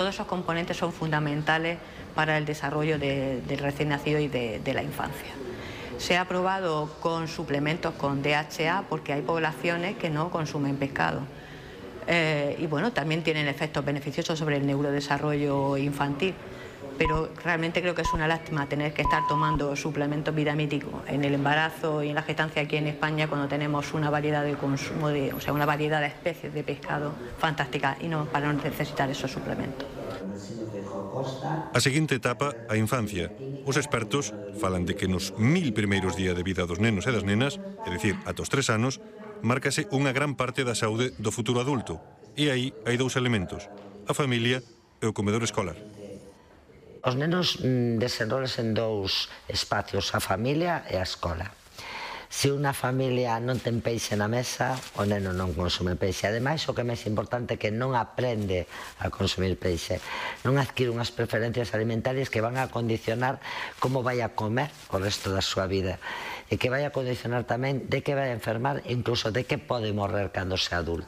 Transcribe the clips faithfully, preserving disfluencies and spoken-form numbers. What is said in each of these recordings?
todos esos componentes son fundamentales para el desarrollo de, del recién nacido y de, de la infancia. Se ha probado con suplementos con D H A porque hay poblaciones que no consumen pescado. Eh, y bueno, también tienen efectos beneficiosos sobre el neurodesarrollo infantil. Pero realmente creo que es una lástima tener que estar tomando suplementos vitamínicos en el embarazo y en la gestancia aquí en España cuando tenemos una variedad de consumo de, o sea, una variedad de especies de pescado fantástica y no para no necesitar esos suplementos. A seguinte etapa, a infancia. Os expertos falan de que nos mil primeiros días de vida dos nenos e das nenas, é dicir, ata os tres anos, márcase unha gran parte da saúde do futuro adulto. E aí hai dous elementos, a familia e o comedor escolar. Os nenos desenrolanse en dous espacios, a familia e a escola. Se unha familia non ten peixe na mesa, o neno non consume peixe. Ademais, o que é máis importante é que non aprende a consumir peixe. Non adquire unhas preferencias alimentarias que van a condicionar como vai a comer o resto da súa vida. E que vai a condicionar tamén de que vai a enfermar, incluso de que pode morrer cando sea adulto.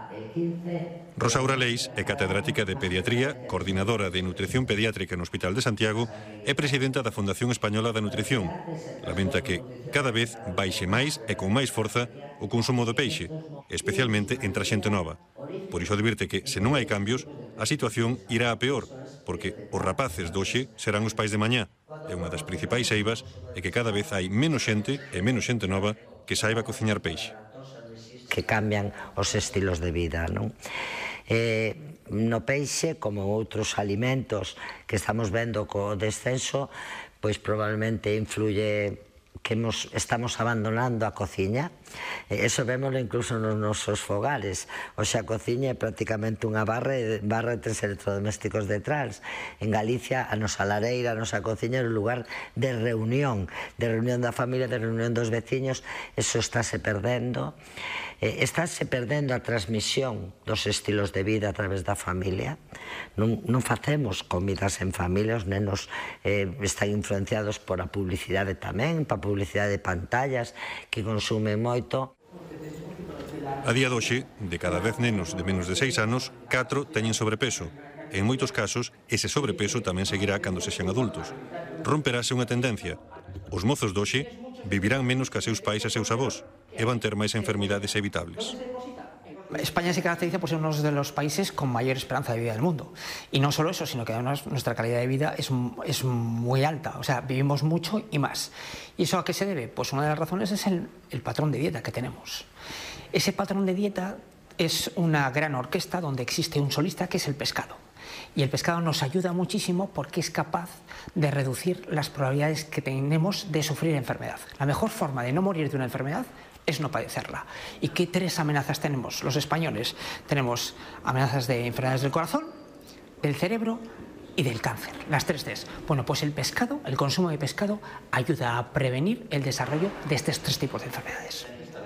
Rosaura Leis é catedrática de Pediatría, coordinadora de Nutrición Pediátrica no Hospital de Santiago e presidenta da Fundación Española da Nutrición. Lamenta que cada vez baixe máis e con máis forza o consumo do peixe, especialmente entre a xente nova. Por iso advirte que, se non hai cambios, a situación irá a peor, porque os rapaces doxe serán os pais de mañá. E unha das principais eivas é que cada vez hai menos xente e menos xente nova que saiba cociñar peixe. Que cambian os estilos de vida, non? Eh, no peixe, como outros alimentos que estamos vendo co descenso, pois probablemente influye que nos estamos abandonando a cociña. Eso vémoslo incluso nos nosos fogares. Oxe, a cociña é prácticamente unha barra, barra de tres electrodomésticos detrás. En Galicia, a nosa lareira, a nosa cociña é un lugar de reunión, de reunión da familia, de reunión dos veciños. Eso estáse perdendo. Eh, estáse perdendo a transmisión dos estilos de vida a través da familia. Non, non facemos comidas en familia, os nenos eh, están influenciados por a publicidade tamén, pa publicidade de pantallas que consumen moito. A día doxe, de cada dez nenos de menos de seis anos, catro teñen sobrepeso. En moitos casos, ese sobrepeso tamén seguirá cando sexan adultos. Romperase unha tendencia. Os mozos doxe vivirán menos que a seus pais e seus avós e van ter máis enfermidades evitables. España se caracteriza por ser uno de los países con mayor esperanza de vida del mundo. Y no solo eso, sino que además nuestra calidad de vida es, es muy alta. O sea, vivimos mucho y más. ¿Y eso a qué se debe? Pues una de las razones es el, el patrón de dieta que tenemos. Ese patrón de dieta es una gran orquesta donde existe un solista que es el pescado. Y el pescado nos ayuda muchísimo porque es capaz de reducir las probabilidades que tenemos de sufrir enfermedad. La mejor forma de no morir de una enfermedad es no padecerla. ¿Y qué tres amenazas tenemos los españoles? Tenemos amenazas de enfermedades del corazón, del cerebro y del cáncer, las tres Cs. Bueno, pues el pescado, el consumo de pescado, ayuda a prevenir el desarrollo de estos tres tipos de enfermedades.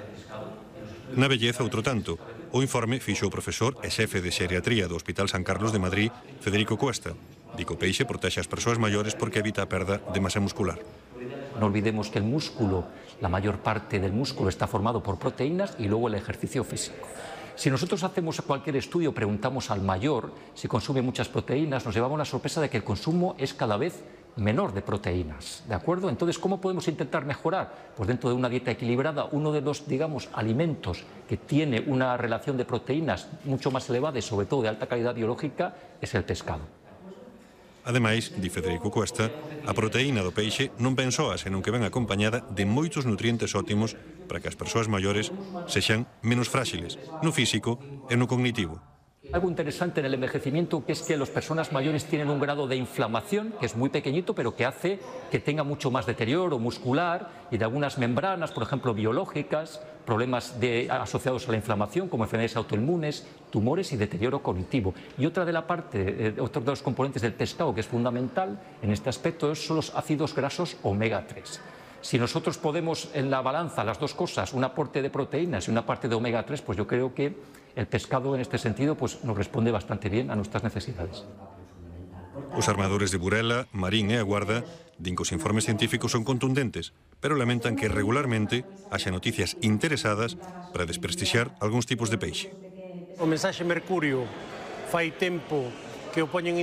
Na belleza, outro tanto. O informe fixo o profesor e xefe de xeriatría do Hospital San Carlos de Madrid, Federico Cuesta. Di que o peixe protege as persoas maiores porque evita a perda de masa muscular. No olvidemos que el músculo, la mayor parte del músculo está formado por proteínas y luego el ejercicio físico. Si nosotros hacemos cualquier estudio, preguntamos al mayor si consume muchas proteínas, nos llevamos la sorpresa de que el consumo es cada vez menor de proteínas, ¿de acuerdo? Entonces, ¿cómo podemos intentar mejorar? Pues dentro de una dieta equilibrada, uno de los, digamos, alimentos que tiene una relación de proteínas mucho más elevada y sobre todo de alta calidad biológica es el pescado. Ademais, di Federico Cuesta, a proteína do peixe non ven soa, senón que ven acompañada de moitos nutrientes óptimos para que as persoas maiores sexan menos fráxiles, no físico e no cognitivo. Algo interesante en el envejecimiento que es que las personas mayores tienen un grado de inflamación que es muy pequeñito pero que hace que tenga mucho más deterioro muscular y de algunas membranas, por ejemplo biológicas, problemas de, asociados a la inflamación como enfermedades autoinmunes, tumores y deterioro cognitivo. Y otra de la parte, eh, otro de los componentes del pescado que es fundamental en este aspecto son los ácidos grasos omega tres. Si nosotros podemos en la balanza las dos cosas, un aporte de proteínas y una parte de omega tres, pues yo creo que el pescado en este sentido pues, nos responde bastante bien a nuestras necesidades. Os armadores de Burela, Marín e a Guarda din que os informes científicos son contundentes, pero lamentan que regularmente haxa noticias interesadas para desprestixiar algúns tipos de peixe. O mensaxe Mercurio fai tempo que o poñen